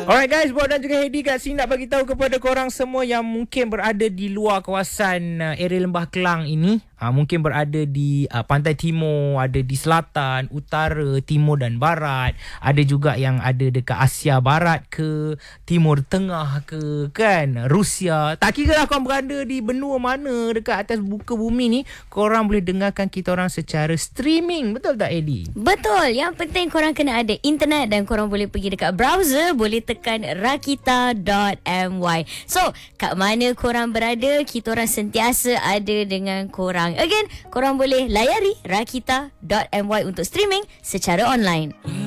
Alright guys, Bob dan juga Heidi kat sini nak bagi tahu kepada korang semua yang mungkin berada di luar kawasan area Lembah Kelang ini, mungkin berada di pantai timur, ada di selatan, utara, timur dan barat, ada juga yang ada dekat Asia Barat ke, Timur Tengah ke, kan, Rusia. Tak kira lah korang berada di benua mana dekat atas muka bumi ni, korang boleh dengarkan kita orang secara streaming. Betul tak, Heidi? Betul. Yang penting korang kena ada internet dan korang boleh pergi dekat browser, boleh tekan rakita.my. So, kat mana korang berada, kita orang sentiasa ada dengan korang. Again, korang boleh layari rakita.my untuk streaming secara online.